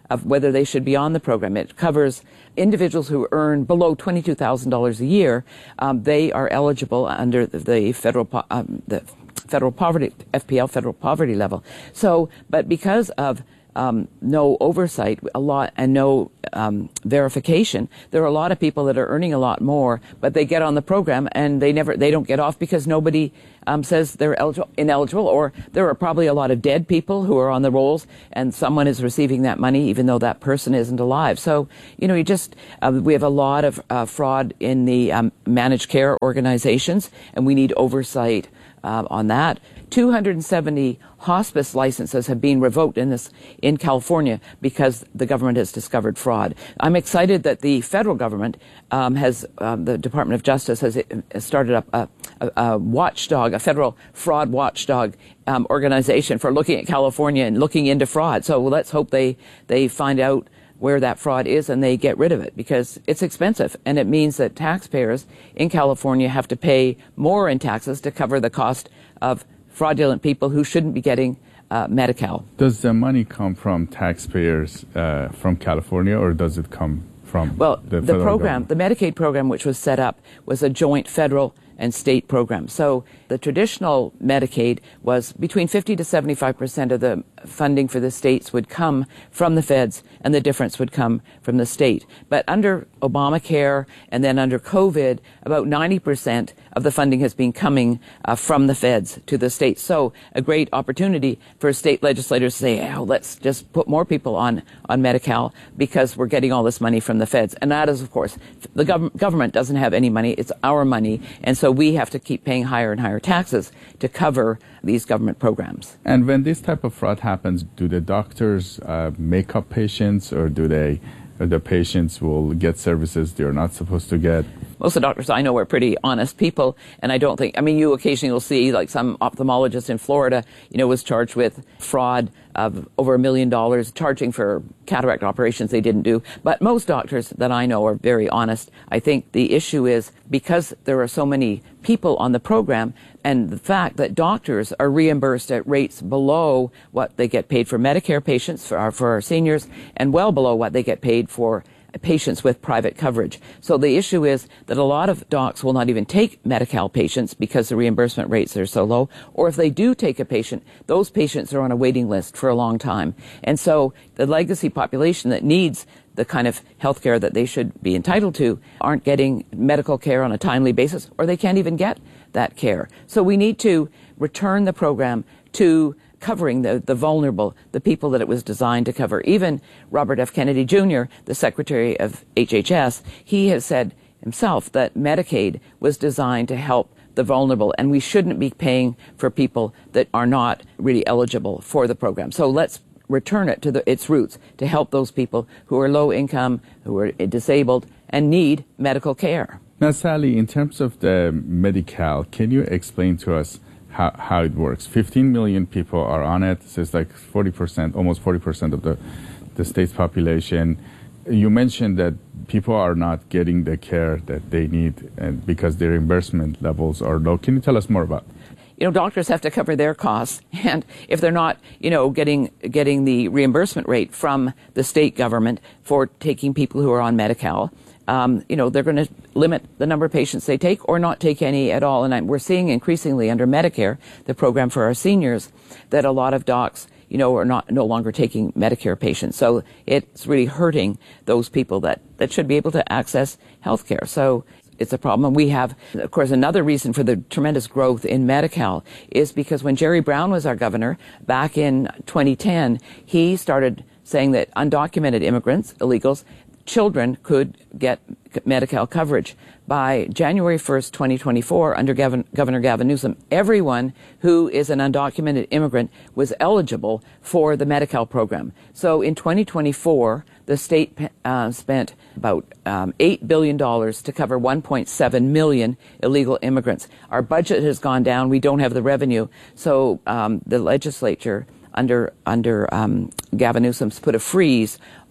of whether they should be on the program. It covers individuals who earn below twenty-two thousand dollars a year. Um, they are eligible under the federal po- um, the federal poverty F P L federal poverty level. So, but because of Um, no oversight, a lot, and no um, verification, there are a lot of people that are earning a lot more, but they get on the program and they never, they don't get off because nobody um, says they're eligible, ineligible, or there are probably a lot of dead people who are on the rolls, and someone is receiving that money even though that person isn't alive. So, you know, you just uh, we have a lot of uh, fraud in the um, managed care organizations, and we need oversight uh, on that. two hundred seventy hospice licenses have been revoked in this in California because the government has discovered fraud. I'm excited that the federal government um, has, um, the Department of Justice has, has started up a, a, a watchdog, a federal fraud watchdog um, organization for looking at California and looking into fraud. So let's hope they, they find out where that fraud is and they get rid of it, because it's expensive, and it means that taxpayers in California have to pay more in taxes to cover the cost of fraudulent people who shouldn't be getting uh, Medi-Cal. Does the money come from taxpayers uh, from California, or does it come from well, the, the program, government? The Medicaid program, which was set up, was a joint federal and state program. So the traditional Medicaid was between fifty to seventy-five percent of the funding for the states would come from the feds, and the difference would come from the state. But under Obamacare and then under COVID, about ninety percent of the funding has been coming uh, from the feds to the states. So a great opportunity for state legislators to say, oh, let's just put more people on, on Medi-Cal because we're getting all this money from the feds. And that is, of course, the gov- government doesn't have any money. It's our money. And so we have to keep paying higher and higher taxes to cover these government programs. And when this type of fraud happens, do the doctors uh, make up patients, or do they, or the patients will get services they're not supposed to get? Most of the doctors I know are pretty honest people, and I don't think, I mean, you occasionally will see, like some ophthalmologist in Florida, you know, was charged with fraud of over a million dollars, charging for cataract operations they didn't do. But most doctors that I know are very honest. I think the issue is because there are so many people on the program, and the fact that doctors are reimbursed at rates below what they get paid for Medicare patients, for our, for our seniors, and well below what they get paid for patients with private coverage. So the issue is that a lot of docs will not even take Medi-Cal patients because the reimbursement rates are so low. Or if they do take a patient, those patients are on a waiting list for a long time. And so the legacy population that needs the kind of health care that they should be entitled to aren't getting medical care on a timely basis, or they can't even get that care. So we need to return the program to covering the, the vulnerable, the people that it was designed to cover. Even Robert F. Kennedy Junior, the Secretary of H H S, he has said himself that Medicaid was designed to help the vulnerable, and we shouldn't be paying for people that are not really eligible for the program. So let's return it to the, its roots, to help those people who are low income, who are disabled, and need medical care. Now, Sally, in terms of the Medi-Cal, can you explain to us How, how it works? fifteen million people are on it. So it's like forty percent, almost forty percent of the, the state's population. You mentioned that people are not getting the care that they need, and because their reimbursement levels are low. Can you tell us more about it? You know, doctors have to cover their costs, and if they're not, you know, getting getting the reimbursement rate from the state government for taking people who are on Medi-Cal, Um, you know, they're going to limit the number of patients they take or not take any at all. And I'm, we're seeing increasingly under Medicare, the program for our seniors, that a lot of docs, you know, are not no longer taking Medicare patients. So it's really hurting those people that, that should be able to access health care. So it's a problem. And we have, of course, another reason for the tremendous growth in Medi-Cal is because when Jerry Brown was our governor back in twenty ten, he started saying that undocumented immigrants, illegals, children could get Medi-Cal coverage. By January first, twenty twenty-four, under Gavin, Governor Gavin Newsom, everyone who is an undocumented immigrant was eligible for the Medi-Cal program. So in twenty twenty-four, the state uh, spent about um, eight billion dollars to cover one point seven million illegal immigrants. Our budget has gone down. We don't have the revenue. So um, the legislature under under um, Gavin Newsom's put a freeze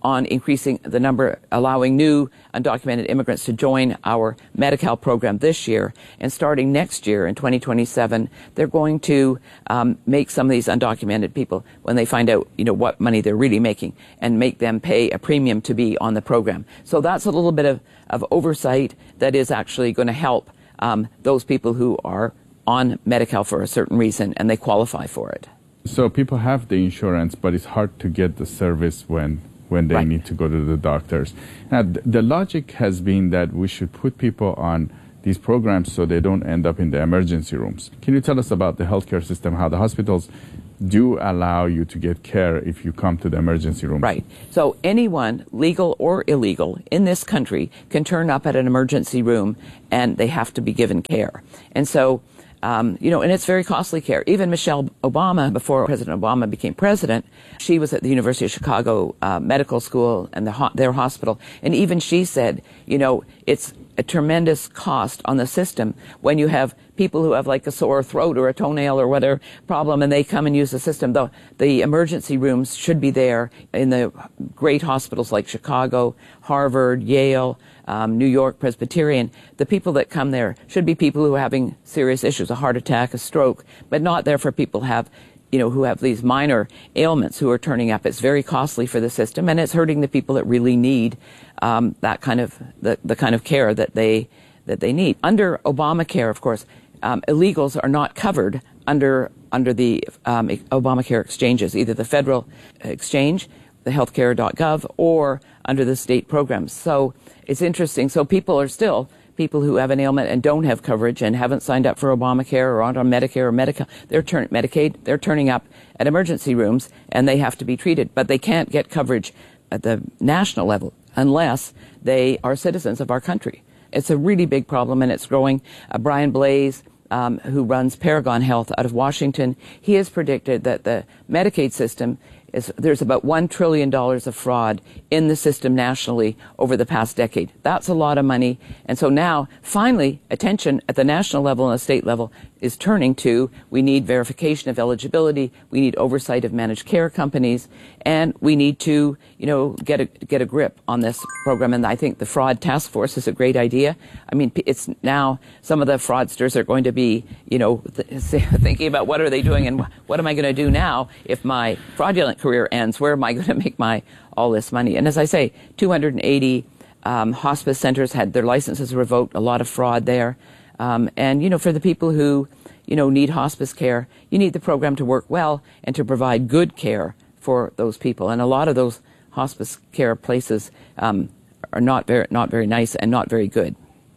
on increasing the number, allowing new undocumented immigrants to join our Medi-Cal program this year. And starting next year in twenty twenty-seven, they're going to um, make some of these undocumented people, when they find out, you know, what money they're really making, and make them pay a premium to be on the program. So that's a little bit of, of oversight that is actually going to help um, those people who are on Medi-Cal for a certain reason and they qualify for it. So people have the insurance, but it's hard to get the service when when they right. need to go to the doctors. Now, th- the logic has been that we should put people on these programs so they don't end up in the emergency rooms. Can you tell us about the healthcare system, how the hospitals do allow you to get care if you come to the emergency room? Right. So anyone, legal or illegal, in this country can turn up at an emergency room and they have to be given care. And so Um, you know, and it's very costly care. Even Michelle Obama, before President Obama became president, she was at the University of Chicago uh, Medical School and the ho- their hospital, and even she said, you know, it's a tremendous cost on the system when you have people who have like a sore throat or a toenail or whatever problem, and they come and use the system. The, the emergency rooms should be there in the great hospitals like Chicago, Harvard, Yale, Um, New York Presbyterian. The people that come there should be people who are having serious issues, a heart attack, a stroke, but not there for people who have, you know, who have these minor ailments who are turning up. It's very costly for the system, and it's hurting the people that really need um, that kind of the, the kind of care that they that they need. Under Obamacare, of course, um, illegals are not covered under under the um, Obamacare exchanges, either the federal exchange, the healthcare dot gov, or under the state programs. So it's interesting. So people are still, people who have an ailment and don't have coverage and haven't signed up for Obamacare or aren't on Medicare or Medicaid, they're turn, Medicaid, they're turning up at emergency rooms and they have to be treated. But they can't get coverage at the national level unless they are citizens of our country. It's a really big problem, and it's growing. Uh, Brian Blaze, um, who runs Paragon Health out of Washington, he has predicted that the Medicaid system is, there's about one trillion dollars of fraud in the system nationally over the past decade. That's a lot of money. And so now, finally, attention at the national level and the state level is turning to, we need verification of eligibility, we need oversight of managed care companies, and we need to, you know, get a, get a grip on this program. And I think the fraud task force is a great idea. I mean, it's now some of the fraudsters are going to be, you know, th- thinking about what are they doing and what am I going to do now if my fraudulent career ends? Where am I going to make my all this money? And as I say, two hundred eighty um, hospice centers had their licenses revoked, a lot of fraud there. Um, and, you know, for the people who, you know, need hospice care, you need the program to work well and to provide good care for those people. And a lot of those hospice care places um, are not very, not very nice and not very good.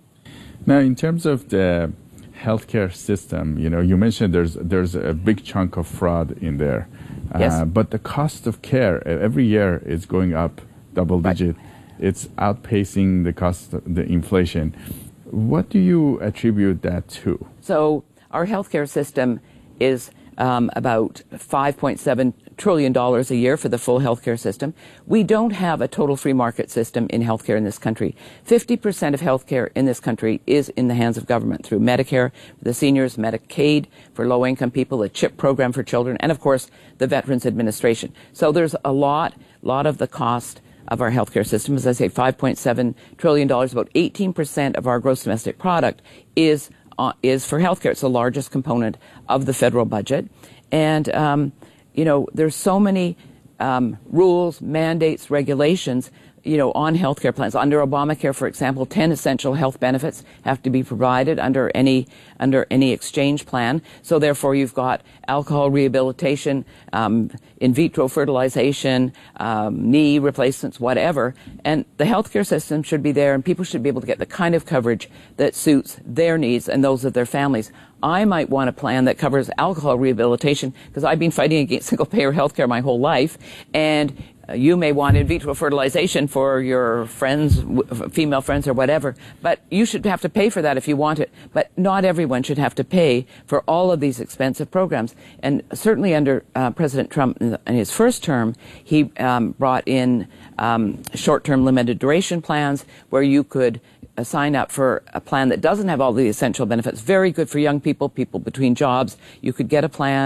Now, in terms of the healthcare system, you know, you mentioned there's there's a big chunk of fraud in there. Yes. Uh, but the cost of care every year is going up double digit. Right. It's outpacing the cost of the inflation. What do you attribute that to? So our healthcare system is um, about five point seven trillion dollars a year for the full healthcare system. We don't have a total free market system in healthcare in this country. fifty percent of healthcare in this country is in the hands of government through Medicare for the seniors, Medicaid for low-income people, the CHIP program for children, and of course the Veterans Administration. So there's a lot, lot of the cost of our healthcare system. As I say, five point seven trillion dollars, about eighteen percent of our gross domestic product is uh, is for healthcare. It's the largest component of the federal budget. And, um, you know, there's so many um, rules, mandates, regulations, you know, on healthcare plans. Under Obamacare, for example, ten essential health benefits have to be provided under any under any exchange plan. So therefore, you've got alcohol rehabilitation, um, in vitro fertilization, um, knee replacements, whatever. And the healthcare system should be there, and people should be able to get the kind of coverage that suits their needs and those of their families. I might want a plan that covers alcohol rehabilitation because I've been fighting against single-payer healthcare my whole life, and you may want in vitro fertilization for your friends, female friends or whatever, but you should have to pay for that if you want it. But not everyone should have to pay for all of these expensive programs. And certainly under uh, President Trump in his first term, he um, brought in um, short-term limited duration plans where you could uh, sign up for a plan that doesn't have all the essential benefits. Very good for young people, people between jobs. You could get a plan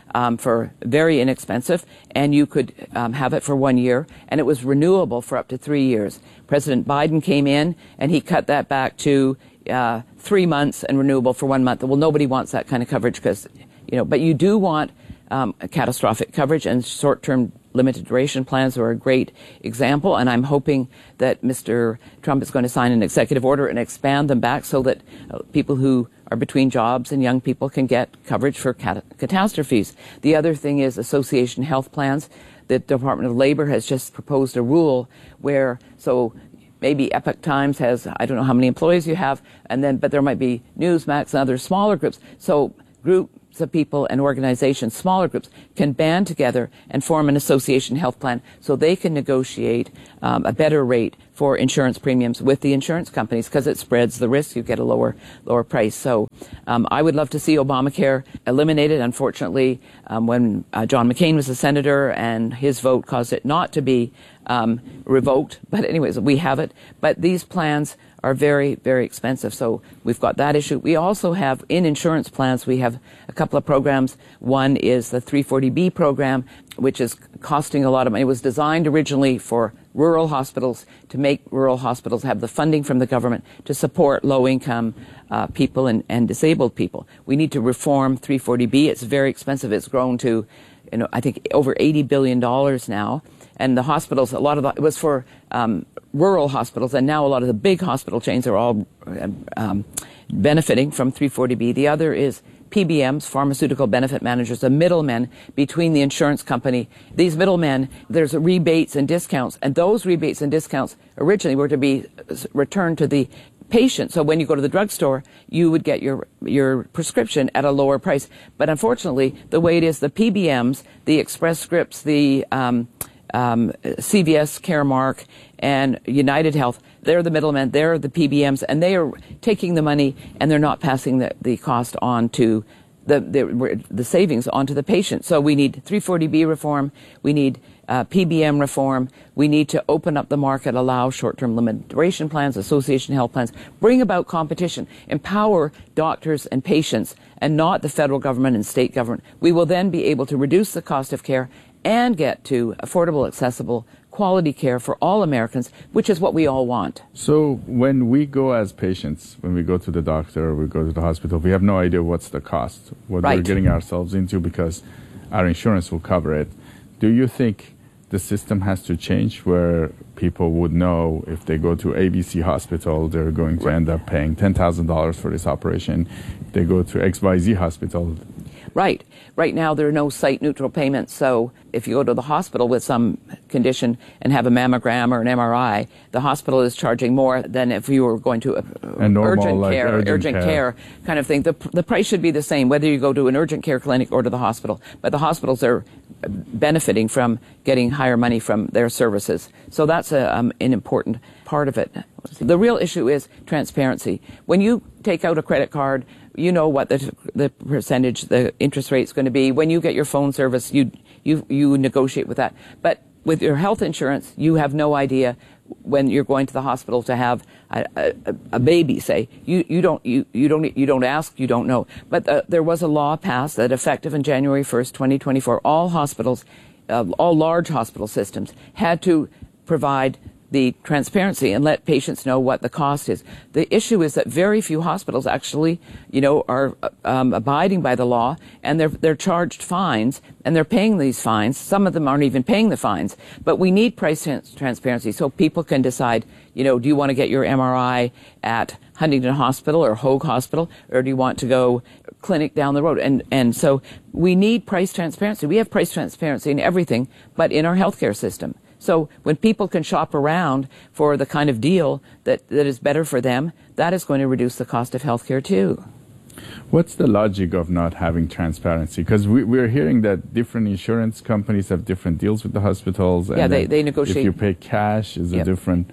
um, for very inexpensive, and you could um, have it for one year, and it was renewable for up to three years. President Biden came in, and he cut that back to uh, three months and renewable for one month. Well, nobody wants that kind of coverage because, you know, but you do want um, a catastrophic coverage, and short-term limited duration plans are a great example, and I'm hoping that Mister Trump is going to sign an executive order and expand them back so that uh, people who are between jobs and young people can get coverage for cat- catastrophes. The other thing is association health plans. The Department of Labor has just proposed a rule where, so maybe Epoch Times has, I don't know how many employees you have, and then, but there might be Newsmax and other smaller groups. So group of people and organizations, smaller groups, can band together and form an association health plan so they can negotiate um, a better rate for insurance premiums with the insurance companies because it spreads the risk. You get a lower lower price. So um, I would love to see Obamacare eliminated. Unfortunately, um, when uh, John McCain was a senator and his vote caused it not to be um, revoked. But anyways, we have it. But these plans are very, very expensive. So we've got that issue. We also have, in insurance plans, we have a couple of programs. One is the three forty B program, which is costing a lot of money. It was designed originally for rural hospitals to make rural hospitals have the funding from the government to support low-income uh, people and, and disabled people. We need to reform three forty B. It's very expensive. It's grown to, you know, I think over eighty billion dollars now. And the hospitals, a lot of the, it was for um, rural hospitals, and now a lot of the big hospital chains are all um, benefiting from three forty B. The other is P B Ms, pharmaceutical benefit managers, the middlemen between the insurance company. These middlemen, there's rebates and discounts, and those rebates and discounts originally were to be returned to the patient. So when you go to the drugstore, you would get your your prescription at a lower price. But unfortunately, the way it is, the P B Ms, the Express Scripts, the um, um, C V S, Caremark, and United Health, they're the middlemen, they're the P B Ms, and they are taking the money and they're not passing the, the cost on to the, the the savings onto the patient. So we need three forty B reform, we need uh, P B M reform, we need to open up the market, allow short-term limited duration plans, association health plans, bring about competition, empower doctors and patients, and not the federal government and state government. We will then be able to reduce the cost of care and get to affordable, accessible, quality care for all Americans, which is what we all want. So when we go as patients, when we go to the doctor or we go to the hospital, we have no idea what's the cost, what right. we're getting ourselves into because our insurance will cover it. Do you think the system has to change where people would know if they go to A B C hospital, they're going to end up paying ten thousand dollars for this operation. If they go to X Y Z hospital. Right. Right now, there are no site-neutral payments. So if you go to the hospital with some condition and have a mammogram or an M R I, the hospital is charging more than if you were going to a, a normal, urgent like care, urgent, urgent care. care kind of thing. The, the price should be the same, whether you go to an urgent care clinic or to the hospital. But the hospitals are benefiting from getting higher money from their services. So that's a, um, an important part of it. The real issue is transparency. When you take out a credit card, you know what the the percentage, the interest rate is going to be. When you get your phone service, you you you negotiate with that. But with your health insurance, you have no idea when you're going to the hospital to have a, a, a baby. Say you you don't you you don't you don't ask, you don't know. But uh, there was a law passed that effective on January first, twenty twenty-four, all hospitals, uh, all large hospital systems had to provide the transparency and let patients know what the cost is. The issue is that very few hospitals actually, you know, are um, abiding by the law, and they're they're charged fines, and they're paying these fines. Some of them aren't even paying the fines. But we need price trans- transparency so people can decide, you know, do you want to get your M R I at Huntington Hospital or Hoag Hospital, or do you want to go clinic down the road? And and so we need price transparency. We have price transparency in everything, but in our healthcare system. So when people can shop around for the kind of deal that, that is better for them, that is going to reduce the cost of healthcare too. What's the logic of not having transparency? Because we, we're hearing that different insurance companies have different deals with the hospitals. Yeah, and they, they negotiate. If you pay cash, is yep. a different...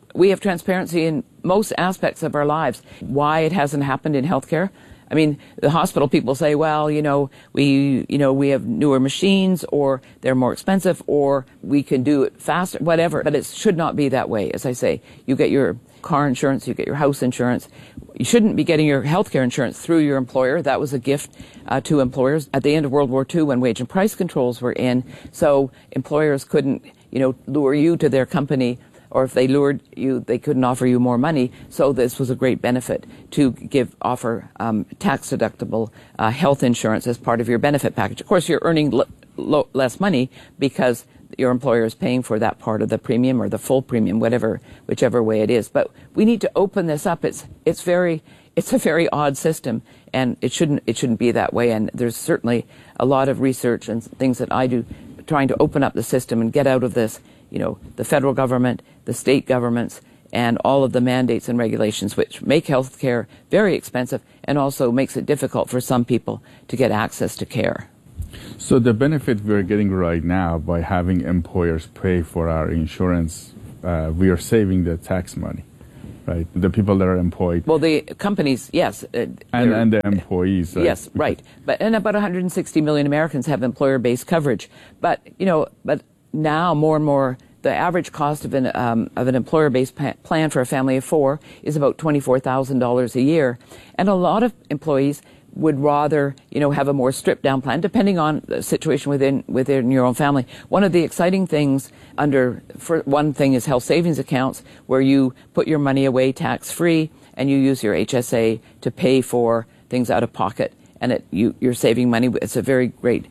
we have transparency in most aspects of our lives. Why it hasn't happened in healthcare? I mean, the hospital people say, well, you know, we, you know, we have newer machines, or they're more expensive, or we can do it faster, whatever. But it should not be that way. As I say, you get your car insurance, you get your house insurance. You shouldn't be getting your healthcare insurance through your employer. That was a gift uh, to employers at the end of World War Two when wage and price controls were in. So employers couldn't, you know, lure you to their company, or if they lured you, they couldn't offer you more money. So this was a great benefit to give offer um, tax deductible uh, health insurance as part of your benefit package. Of course, you're earning l- lo- less money because your employer is paying for that part of the premium or the full premium, whatever, whichever way it is. But we need to open this up. It's it's very it's a very odd system, and it shouldn't it shouldn't be that way. And there's certainly a lot of research and things that I do trying to open up the system and get out of this. You know, the federal government, the state governments, and all of the mandates and regulations which make health care very expensive and also makes it difficult for some people to get access to care. So the benefit we're getting right now by having employers pay for our insurance, uh, we are saving the tax money, right? The people that are employed. Well, the companies, yes. Uh, and, and the employees. Right? Yes, right. But and about one hundred sixty million Americans have employer-based coverage. But, you know, but now more and more, the average cost of an um, of an employer-based pa- plan for a family of four is about twenty-four thousand dollars a year, and a lot of employees would rather, you know, have a more stripped-down plan, depending on the situation within within your own family. One of the exciting things under, for one thing, is health savings accounts, where you put your money away tax-free, and you use your H S A to pay for things out of pocket, and it, you, you're saving money. It's a very great